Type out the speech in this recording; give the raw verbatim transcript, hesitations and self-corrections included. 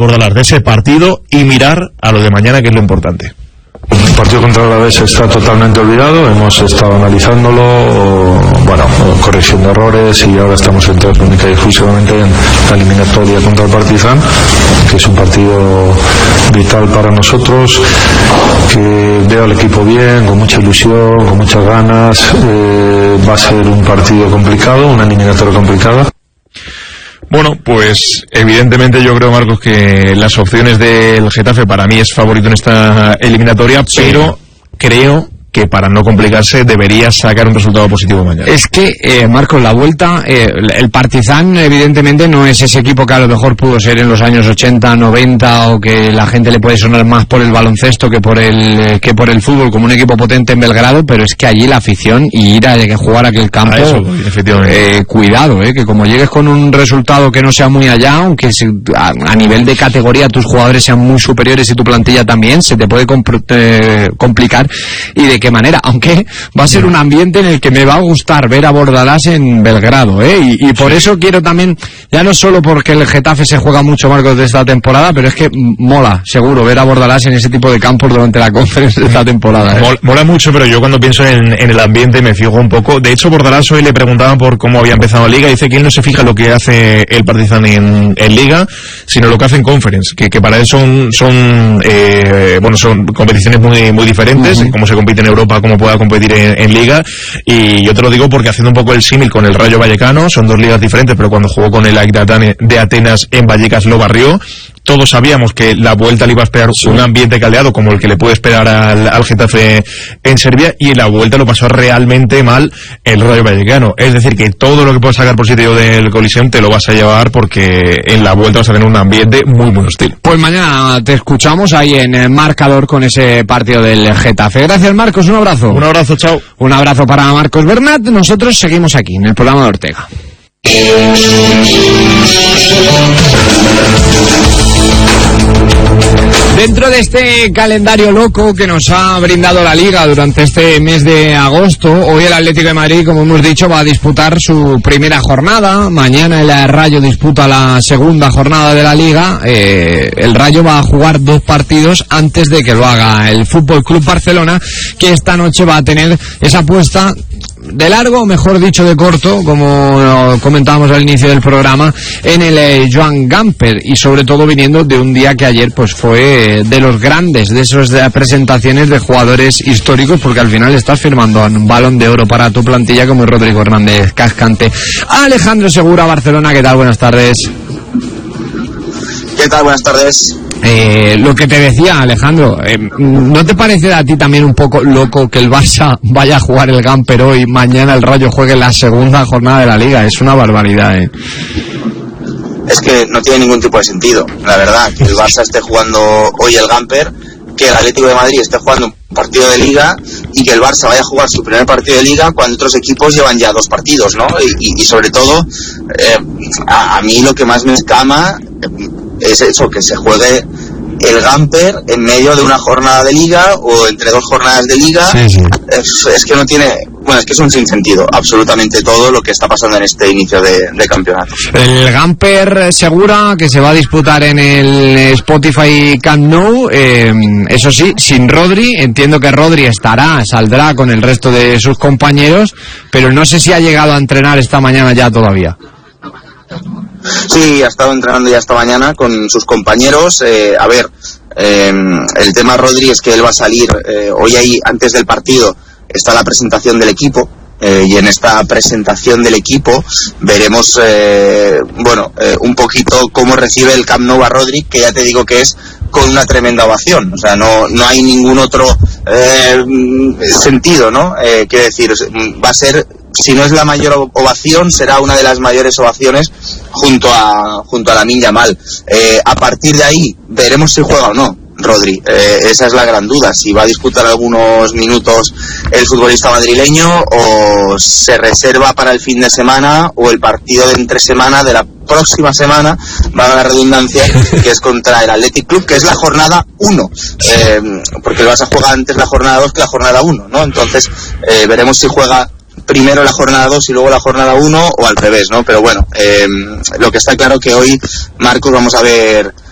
Bordalás de ese partido y mirar a lo de mañana, que es lo importante. El partido contra el Alavés está totalmente olvidado, hemos estado analizándolo, bueno, corrigiendo errores, y ahora estamos centrados única y exclusivamente en la eliminatoria contra el Partizan, que es un partido vital para nosotros, que veo al equipo bien, con mucha ilusión, con muchas ganas. Eh, va a ser un partido complicado, una eliminatoria complicada. Bueno, pues evidentemente yo creo, Marcos, que las opciones del Getafe para mí es favorito en esta eliminatoria, sí. Pero creo que para no complicarse debería sacar un resultado positivo mañana. Es que, eh, Marcos, la vuelta, eh, el Partizan evidentemente no es ese equipo que a lo mejor pudo ser en los años ochenta, noventa, o que la gente le puede sonar más por el baloncesto que por el eh, que por el fútbol, como un equipo potente en Belgrado, pero es que allí la afición y ir a jugar a aquel campo, a eso, efectivamente. Eh, cuidado, eh, que como llegues con un resultado que no sea muy allá, aunque se, a, a nivel de categoría tus jugadores sean muy superiores y tu plantilla también, se te puede compl- eh, complicar. Y de qué manera, aunque va a ser un ambiente en el que me va a gustar ver a Bordalás en Belgrado, ¿eh? Y, y por eso quiero también, ya no solo porque el Getafe se juega mucho, Marcos, de esta temporada, pero es que mola, seguro, ver a Bordalás en ese tipo de campos durante la Conference de esta temporada, ¿eh? Mola, mola mucho, pero yo cuando pienso en, en el ambiente me fijo un poco. De hecho, Bordalás hoy le preguntaban por cómo había empezado la Liga, y dice que él no se fija lo que hace el Partizan en, en Liga, sino lo que hace en Conference, que, que para él son, son eh, bueno, son competiciones muy, muy diferentes, uh-huh. Cómo se compite en Europa, cómo pueda competir en, en Liga. Y yo te lo digo porque, haciendo un poco el símil con el Rayo Vallecano, son dos ligas diferentes, pero cuando jugó con el A E C de Atenas en Vallecas lo barrió. Todos sabíamos que la vuelta le iba a esperar sí. un ambiente caldeado como el que le puede esperar al, al Getafe en Serbia, y en la vuelta lo pasó realmente mal el Rayo Vallecano. Es decir, que todo lo que puedas sacar positivo del Coliseum te lo vas a llevar, porque en la vuelta vas a tener un ambiente muy muy hostil. Pues mañana te escuchamos ahí en el marcador con ese partido del Getafe. Gracias, Marcos, un abrazo. Un abrazo, chao. Un abrazo para Marcos Bernat. Nosotros seguimos aquí en el programa de Ortega. Dentro de este calendario loco que nos ha brindado la Liga durante este mes de agosto, hoy el Atlético de Madrid, como hemos dicho, va a disputar su primera jornada. Mañana el Rayo disputa la segunda jornada de la Liga. Eh, el Rayo va a jugar dos partidos antes de que lo haga el Fútbol Club Barcelona, que esta noche va a tener esa apuesta de largo, o mejor dicho de corto, como comentábamos al inicio del programa, en el eh, Joan Gamper, y sobre todo viniendo de un día que ayer pues fue de los grandes, de esas de presentaciones de jugadores históricos, porque al final estás firmando un Balón de Oro para tu plantilla como es Rodrigo Hernández Cascante. Alejandro Segura, Barcelona, ¿qué tal? Buenas tardes. ¿Qué tal? Buenas tardes. Eh, lo que te decía, Alejandro, eh, ¿no te parece a ti también un poco loco que el Barça vaya a jugar el Gamper hoy, mañana el Rayo juegue la segunda jornada de la Liga? Es una barbaridad, ¿eh? Es que no tiene ningún tipo de sentido, la verdad, que el Barça esté jugando hoy el Gamper, que el Atlético de Madrid esté jugando un partido de Liga, y que el Barça vaya a jugar su primer partido de Liga cuando otros equipos llevan ya dos partidos, ¿no? Y, y, y sobre todo, eh, a, a mí lo que más me escama es eso, que se juegue el Gamper en medio de una jornada de Liga o entre dos jornadas de Liga. Sí, sí. Es, es que no tiene... Bueno, es que es un sinsentido absolutamente todo lo que está pasando en este inicio de, de campeonato. El Gamper Segura, que se va a disputar en el Spotify Camp Nou, eh, eso sí, sin Rodri. Entiendo que Rodri estará, saldrá con el resto de sus compañeros, pero no sé si ha llegado a entrenar esta mañana ya todavía. Sí, ha estado entrenando ya esta mañana con sus compañeros. Eh, a ver, eh, el tema Rodri es que él va a salir eh, hoy ahí, antes del partido está la presentación del equipo, eh, y en esta presentación del equipo veremos eh, bueno, eh, un poquito cómo recibe el Camp Nou a Rodri, que ya te digo que es con una tremenda ovación. O sea, no, no hay ningún otro eh, sentido, ¿no? Eh, quiero decir, va a ser, si no es la mayor ovación, será una de las mayores ovaciones junto a junto a Lamine Yamal. Eh, a partir de ahí veremos si juega o no Rodri. Eh, esa es la gran duda, si va a disputar algunos minutos el futbolista madrileño, o se reserva para el fin de semana o el partido de entre semana de la próxima semana, va a la redundancia, que es contra el Athletic Club, que es la jornada uno, eh, porque vas a jugar antes la jornada dos que la jornada uno, ¿no? Entonces eh, veremos si juega primero la jornada dos y luego la jornada uno, o al revés, ¿no? Pero bueno, eh, lo que está claro que hoy, Marcos, vamos a ver